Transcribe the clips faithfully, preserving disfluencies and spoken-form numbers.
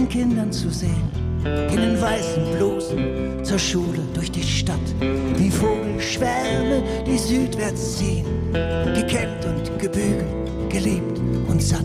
Kindern zu sehen, gehen in weißen Blusen zur Schule durch die Stadt, wie Vogelschwärme, die südwärts ziehen, gekämmt und gebügelt, geliebt und satt.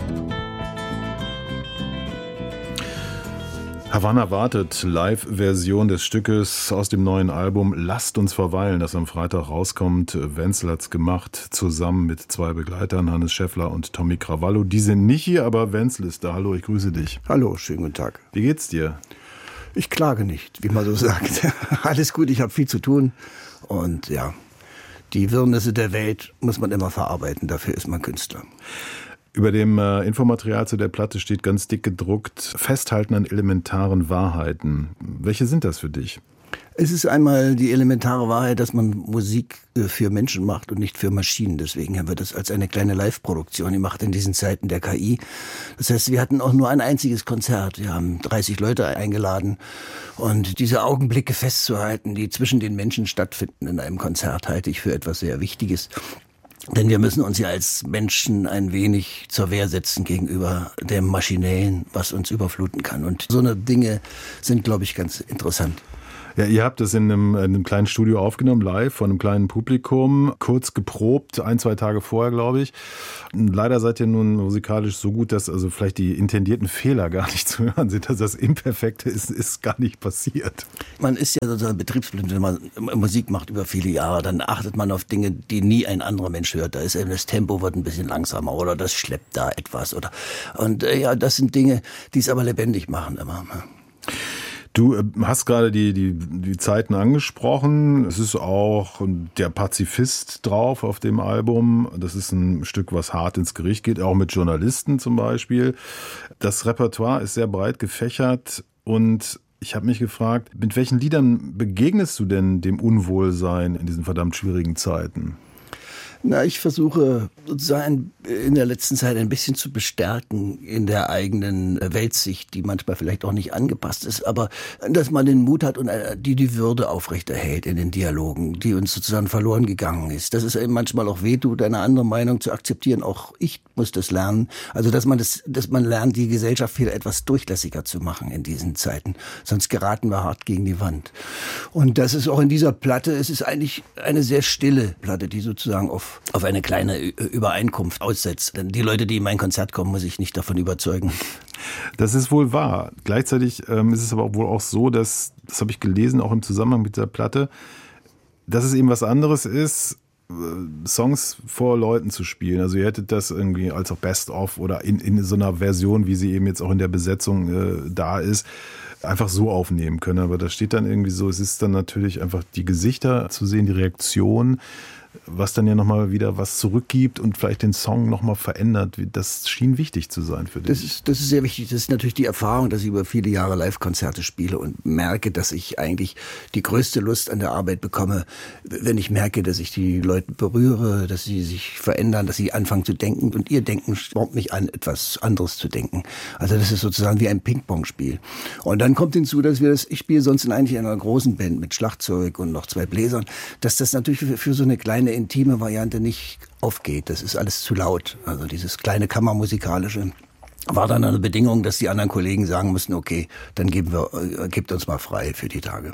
Havanna wartet, Live-Version des Stückes aus dem neuen Album Lasst uns verweilen, das am Freitag rauskommt. Wenzel hat's gemacht, zusammen mit zwei Begleitern, Hannes Schäffler und Tommy Cravallo. Die sind nicht hier, aber Wenzel ist da. Hallo, ich grüße dich. Hallo, schönen guten Tag. Wie geht's dir? Ich klage nicht, wie man so sagt. Alles gut, ich habe viel zu tun. Und ja, die Wirrnisse der Welt muss man immer verarbeiten, dafür ist man Künstler. Über dem äh, Infomaterial zu der Platte steht ganz dick gedruckt: Festhalten an elementaren Wahrheiten. Welche sind das für dich? Es ist einmal die elementare Wahrheit, dass man Musik für Menschen macht und nicht für Maschinen. Deswegen haben wir das als eine kleine Live-Produktion gemacht in diesen Zeiten der K I. Das heißt, wir hatten auch nur ein einziges Konzert. Wir haben dreißig Leute eingeladen. Und diese Augenblicke festzuhalten, die zwischen den Menschen stattfinden in einem Konzert, halte ich für etwas sehr Wichtiges. Denn wir müssen uns ja als Menschen ein wenig zur Wehr setzen gegenüber dem Maschinellen, was uns überfluten kann. Und so eine Dinge sind, glaube ich, ganz interessant. Ja, ihr habt das in einem, in einem kleinen Studio aufgenommen, live, von einem kleinen Publikum, kurz geprobt, ein, zwei Tage vorher, glaube ich. Leider seid ihr nun musikalisch so gut, dass also vielleicht die intendierten Fehler gar nicht zu hören sind, dass das Imperfekte ist, ist gar nicht passiert. Man ist ja sozusagen betriebsblind, wenn man Musik macht über viele Jahre, dann achtet man auf Dinge, die nie ein anderer Mensch hört. Da ist eben das Tempo wird ein bisschen langsamer oder das schleppt da etwas oder und äh, ja, das sind Dinge, die es aber lebendig machen immer. Du hast gerade die, die, die Zeiten angesprochen. Es ist auch der Pazifist drauf auf dem Album. Das ist ein Stück, was hart ins Gericht geht, auch mit Journalisten zum Beispiel. Das Repertoire ist sehr breit gefächert und ich habe mich gefragt, mit welchen Liedern begegnest du denn dem Unwohlsein in diesen verdammt schwierigen Zeiten? Na, ich versuche sozusagen in der letzten Zeit ein bisschen zu bestärken in der eigenen Weltsicht, die manchmal vielleicht auch nicht angepasst ist, aber dass man den Mut hat und die die Würde aufrechterhält in den Dialogen, die uns sozusagen verloren gegangen ist. Dass es eben manchmal auch wehtut, eine andere Meinung zu akzeptieren. Auch ich muss das lernen. Also dass man das, dass man lernt, die Gesellschaft wieder etwas durchlässiger zu machen in diesen Zeiten. Sonst geraten wir hart gegen die Wand. Und das ist auch in dieser Platte. Es ist eigentlich eine sehr stille Platte, die sozusagen auf auf eine kleine Übereinkunft aussetzt. Denn die Leute, die in mein Konzert kommen, muss ich nicht davon überzeugen. Das ist wohl wahr. Gleichzeitig ähm, ist es aber wohl auch so, dass, das habe ich gelesen, auch im Zusammenhang mit dieser Platte, dass es eben was anderes ist, Songs vor Leuten zu spielen. Also ihr hättet das irgendwie als auch Best-of oder in, in so einer Version, wie sie eben jetzt auch in der Besetzung äh, da ist, einfach so aufnehmen können. Aber da steht dann irgendwie so, es ist dann natürlich einfach die Gesichter zu sehen, die Reaktion, was dann ja nochmal wieder was zurückgibt und vielleicht den Song nochmal verändert. Das schien wichtig zu sein für dich. Das ist, das ist sehr wichtig. Das ist natürlich die Erfahrung, dass ich über viele Jahre Live-Konzerte spiele und merke, dass ich eigentlich die größte Lust an der Arbeit bekomme, wenn ich merke, dass ich die Leute berühre, dass sie sich verändern, dass sie anfangen zu denken und ihr Denken spornt mich an, etwas anderes zu denken. Also das ist sozusagen wie ein Ping-Pong-Spiel. Und dann kommt hinzu, dass wir das, ich spiele sonst eigentlich in einer großen Band mit Schlagzeug und noch zwei Bläsern, dass das natürlich für, für so eine kleine intime Variante nicht aufgeht. Das ist alles zu laut. Also dieses kleine Kammermusikalische war dann eine Bedingung, dass die anderen Kollegen sagen mussten, okay, dann geben wir, äh, gebt uns mal frei für die Tage.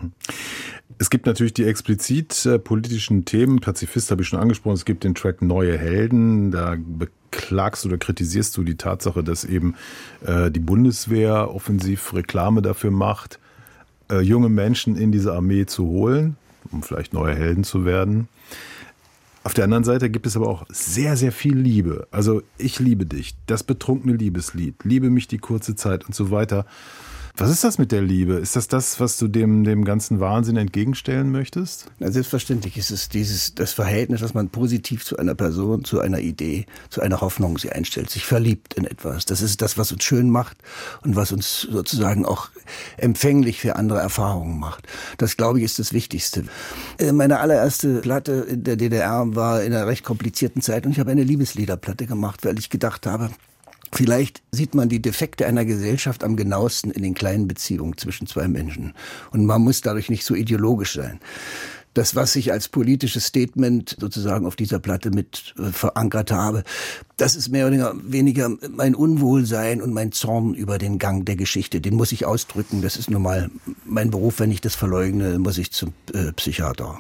Es gibt natürlich die explizit äh, politischen Themen. Pazifist habe ich schon angesprochen. Es gibt den Track Neue Helden. Da beklagst oder kritisierst du die Tatsache, dass eben äh, die Bundeswehr offensiv Reklame dafür macht, äh, junge Menschen in diese Armee zu holen, um vielleicht neue Helden zu werden. Auf der anderen Seite gibt es aber auch sehr, sehr viel Liebe. Also ich liebe dich, das betrunkene Liebeslied, liebe mich die kurze Zeit und so weiter. Was ist das mit der Liebe? Ist das das, was du dem, dem ganzen Wahnsinn entgegenstellen möchtest? Na, selbstverständlich ist es dieses, das Verhältnis, dass man positiv zu einer Person, zu einer Idee, zu einer Hoffnung sie einstellt, sich verliebt in etwas. Das ist das, was uns schön macht und was uns sozusagen auch empfänglich für andere Erfahrungen macht. Das, glaube ich, ist das Wichtigste. Meine allererste Platte in der D D R war in einer recht komplizierten Zeit und ich habe eine Liebesliederplatte gemacht, weil ich gedacht habe, vielleicht sieht man die Defekte einer Gesellschaft am genauesten in den kleinen Beziehungen zwischen zwei Menschen. Und man muss dadurch nicht so ideologisch sein. Das, was ich als politisches Statement sozusagen auf dieser Platte mit äh, verankert habe, das ist mehr oder weniger mein Unwohlsein und mein Zorn über den Gang der Geschichte. Den muss ich ausdrücken. Das ist nun mal mein Beruf. Wenn ich das verleugne, muss ich zum äh, Psychiater.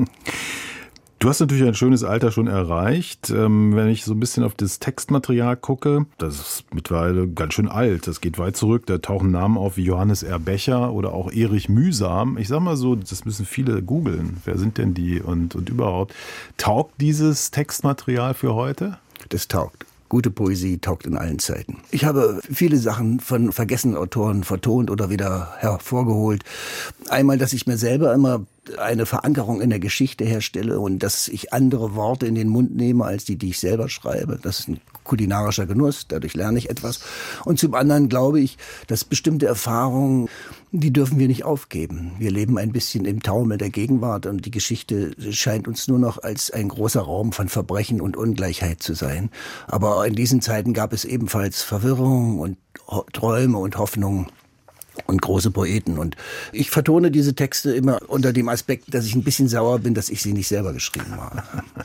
Du hast natürlich ein schönes Alter schon erreicht. Ähm, wenn ich so ein bisschen auf das Textmaterial gucke, das ist mittlerweile ganz schön alt. Das geht weit zurück. Da tauchen Namen auf wie Johannes R. Becher oder auch Erich Mühsam. Ich sag mal so, das müssen viele googeln. Wer sind denn die und, und überhaupt? Taugt dieses Textmaterial für heute? Das taugt. Gute Poesie taugt in allen Zeiten. Ich habe viele Sachen von vergessenen Autoren vertont oder wieder hervorgeholt. Einmal, dass ich mir selber immer eine Verankerung in der Geschichte herstelle und dass ich andere Worte in den Mund nehme als die, die ich selber schreibe. Das ist ein kulinarischer Genuss, dadurch lerne ich etwas. Und zum anderen glaube ich, dass bestimmte Erfahrungen, die dürfen wir nicht aufgeben. Wir leben ein bisschen im Taumel der Gegenwart und die Geschichte scheint uns nur noch als ein großer Raum von Verbrechen und Ungleichheit zu sein. Aber in diesen Zeiten gab es ebenfalls Verwirrung und Träume und Hoffnungen und große Poeten. Und ich vertone diese Texte immer unter dem Aspekt, dass ich ein bisschen sauer bin, dass ich sie nicht selber geschrieben habe.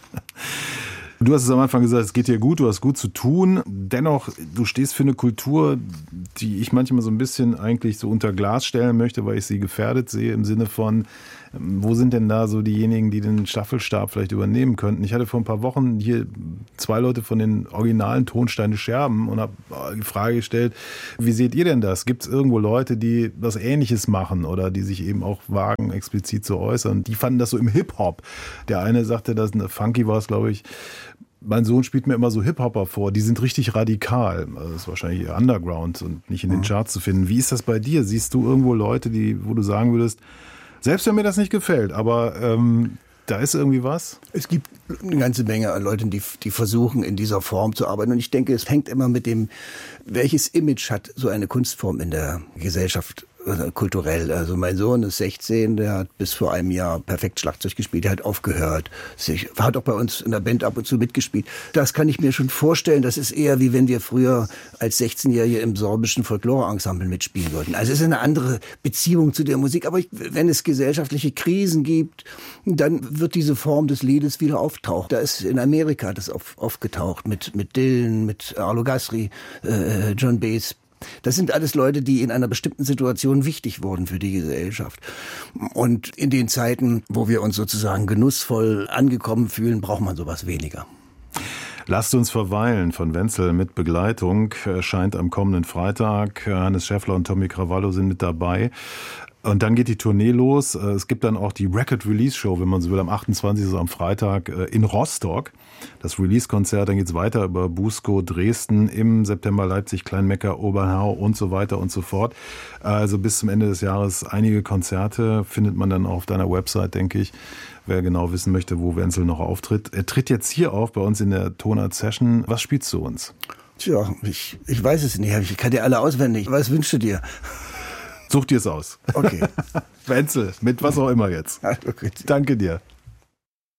Du hast es am Anfang gesagt, es geht dir gut, du hast gut zu tun. Dennoch, du stehst für eine Kultur, die ich manchmal so ein bisschen eigentlich so unter Glas stellen möchte, weil ich sie gefährdet sehe im Sinne von, wo sind denn da so diejenigen, die den Staffelstab vielleicht übernehmen könnten? Ich hatte vor ein paar Wochen hier zwei Leute von den originalen Tonsteine Scherben und habe die Frage gestellt, wie seht ihr denn das? Gibt es irgendwo Leute, die was Ähnliches machen oder die sich eben auch wagen, explizit zu äußern? Die fanden das so im Hip-Hop. Der eine sagte, dass eine Funky war es, glaube ich, mein Sohn spielt mir immer so Hip-Hopper vor, die sind richtig radikal. Also das ist wahrscheinlich eher Underground und nicht in den Charts zu finden. Wie ist das bei dir? Siehst du irgendwo Leute, die, wo du sagen würdest, selbst wenn mir das nicht gefällt, aber ähm, da ist irgendwie was? Es gibt eine ganze Menge an Leuten, die, die versuchen, in dieser Form zu arbeiten. Und ich denke, es hängt immer mit dem, welches Image hat so eine Kunstform in der Gesellschaft kulturell. Also mein Sohn ist sechzehn, der hat bis vor einem Jahr perfekt Schlagzeug gespielt, der hat aufgehört. Sich, hat auch bei uns in der Band ab und zu mitgespielt. Das kann ich mir schon vorstellen, das ist eher wie wenn wir früher als sechzehnjährige im sorbischen Folklore-Ensemble mitspielen würden. Also es ist eine andere Beziehung zu der Musik, aber ich, wenn es gesellschaftliche Krisen gibt, dann wird diese Form des Liedes wieder auftauchen. Da ist in Amerika das auf, aufgetaucht mit, mit Dylan, mit Arlo Guthrie, äh, John Baez. Das sind alles Leute, die in einer bestimmten Situation wichtig wurden für die Gesellschaft. Und in den Zeiten, wo wir uns sozusagen genussvoll angekommen fühlen, braucht man sowas weniger. Lasst uns verweilen von Wenzel mit Begleitung erscheint am kommenden Freitag. Hannes Schäffler und Tommy Cravallo sind mit dabei. Und dann geht die Tournee los. Es gibt dann auch die Record-Release-Show, wenn man so will, am achtundzwanzigsten Also am Freitag in Rostock. Das Release-Konzert, dann geht's weiter über Busko, Dresden, im September Leipzig, Kleinmecker, Obernhau und so weiter und so fort. Also bis zum Ende des Jahres einige Konzerte findet man dann auch auf deiner Website, denke ich. Wer genau wissen möchte, wo Wenzel noch auftritt. Er tritt jetzt hier auf bei uns in der Tonart Session. Was spielst du uns? Tja, ich, ich weiß es nicht. Ich kann dir alle auswendig. Was wünschst du dir? Such dir es aus. Okay. Wenzel, mit was auch immer jetzt. Okay. Danke dir.